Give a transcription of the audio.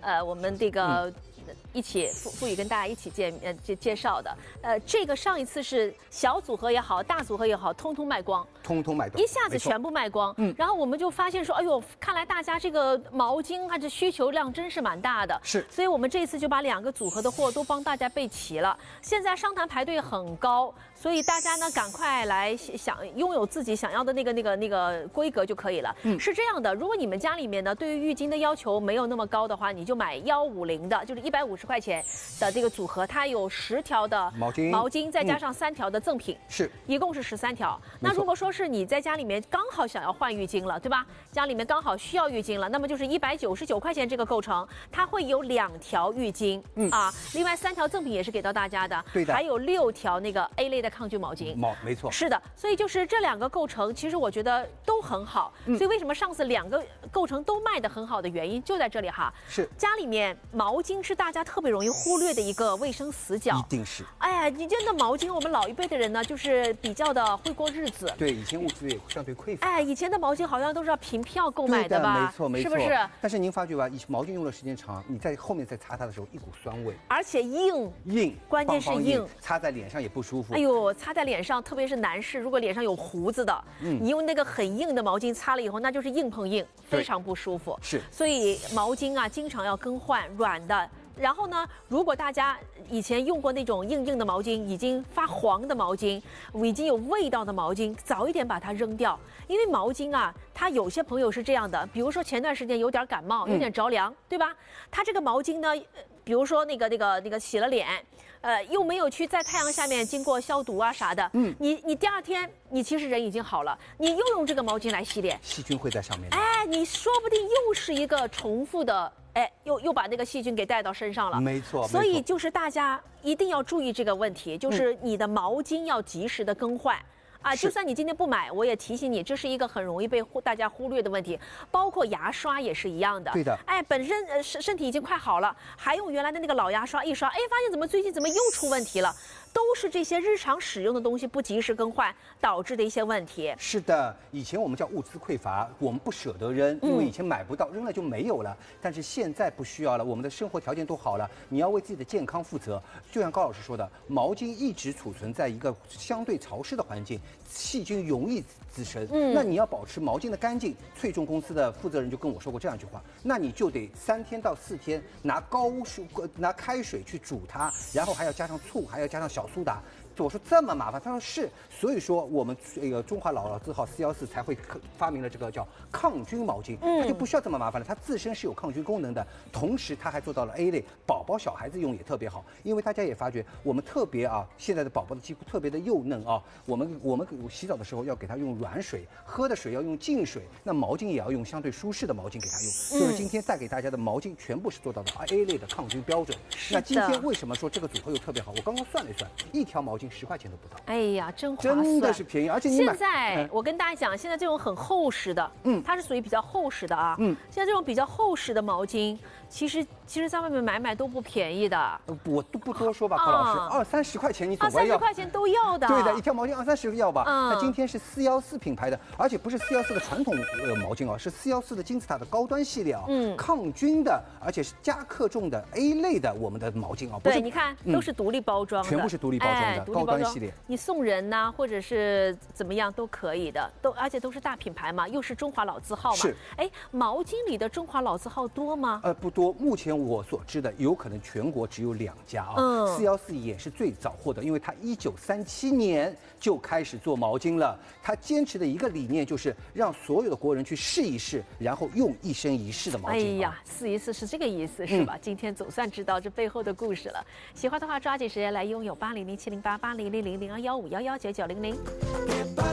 我们这个。一起赋予跟大家一起介绍的，这个上一次是小组合也好，大组合也好，通通卖光， 通通卖光， 一下子全部卖光。然后我们就发现说，哎呦，看来大家这个毛巾啊，这需求量真是蛮大的。 是， 所以我们这一次就把2个组合的货都帮大家备齐了。现在商谈排队很高，所以大家呢赶快来拥有自己想要的那个规格就可以了。是这样的，如果你们家里面呢对于浴巾的要求没有那么高的话，你就买150的，就是150块钱的这个组合，它有10条的毛巾，再加上3条的赠品， 是， 一共是13条。那如果说是你在家里面刚好想要换浴巾了，对吧？家里面刚好需要浴巾了，那么就是199块钱这个构成，它会有2条浴巾，另外3条赠品也是给到大家的， 对的， 还有6条那个 A 类的抗菌毛巾， 没错， 是的，所以就是这2个构成，其实我觉得都很好。所以为什么上次2个构成都卖得很好的原因就在这里哈。 是， 家里面毛巾是大家特别容易忽略的一个卫生死角， 一定是。 哎呀，你真的毛巾，我们老一辈的人呢，就是比较的会过日子。 对，以前物资也相对匮乏。 哎，以前的毛巾好像都是要凭票购买的吧？ 没错，没错， 是不是？ 但是您发觉吧，毛巾用的时间长，你在后面再擦它的时候，一股酸味， 而且硬，关键是硬， 擦在脸上也不舒服。 哎呦，擦在脸上，特别是男士，如果脸上有胡子的，你用那个很硬的毛巾擦了以后，那就是硬碰硬，非常不舒服。 是， 所以毛巾啊，经常要更换软的。然后呢，如果大家以前用过那种硬的毛巾，已经发黄的毛巾，已经有味道的毛巾，早一点把它扔掉。因为毛巾啊，它有些朋友是这样的，比如说前段时间有点感冒，有点着凉，对吧？它这个毛巾呢，比如说那个洗了脸，又没有去在太阳下面经过消毒啊啥的，你第2天你其实人已经好了，你又用这个毛巾来洗脸， 细菌会在上面。 哎，你说不定又是一个重复的。哎，又把那个细菌给带到身上了， 没错。 所以就是大家一定要注意这个问题，就是你的毛巾要及时的更换。就算你今天不买，我也提醒你，这是一个很容易被大家忽略的问题。包括牙刷也是一样的。 对的。 哎，本身身体已经快好了，还用原来的那个老牙刷一刷，哎，发现最近又出问题了。都是这些日常使用的东西不及时更换导致的一些问题。 是的，以前我们叫物资匮乏，我们不舍得扔，因为以前买不到，扔了就没有了。但是现在不需要了，我们的生活条件都好了，你要为自己的健康负责。就像高老师说的，毛巾一直储存在一个相对潮湿的环境，细菌容易滋生。那你要保持毛巾的干净。翠众公司的负责人就跟我说过这样一句话，那你就得3天到4天拿开水去煮它，然后还要加上醋，还要加上小苏打。我说这么麻烦，他说是，所以说我们中华老字号414才会发明了这个叫抗菌毛巾，它就不需要这么麻烦了，它自身是有抗菌功能的，同时它还做到了 A 类，宝宝小孩子用也特别好，因为大家也发觉我们特别现在的宝宝的肌肤特别的幼嫩我们洗澡的时候要给他用软水，喝的水要用净水，那毛巾也要用相对舒适的毛巾给他用，所以今天带给大家的毛巾全部是做到了 A 类的抗菌标准。那今天为什么说这个组合又特别好？我刚刚算了一算，一条毛巾10块钱都不到。 哎呀，真划算， 真的是便宜，而且你现在我跟大家讲，现在这种很厚实的，它是属于比较厚实的现在这种比较厚实的毛巾，其实在外面买都不便宜的。 我都不多说吧，高老师，20-30块钱你总归要，20-30 块钱都要的。 对的，一条毛巾20-30要吧。那今天是414品牌的，而且不是414的传统毛巾是414的金字塔的高端系列抗菌的，而且是加克重的 A 类的我们的毛巾对，你看都是独立包装的， 全部是独立包装的高端系列。 你送人呐，或者是怎么样都可以的，而且都是大品牌嘛，又是中华老字号嘛。 是。 哎，毛巾里的中华老字号多吗？ 不多，目前我所知的有可能全国只有2家414也是最早获得，因为它1937年就开始做毛巾了。它坚持的一个理念就是让所有的国人去试一试，然后用一生一世的毛巾。 哎呀，试一试是这个意思是吧？今天总算知道这背后的故事了。喜欢的话，抓紧时间来拥有80070880000215119900。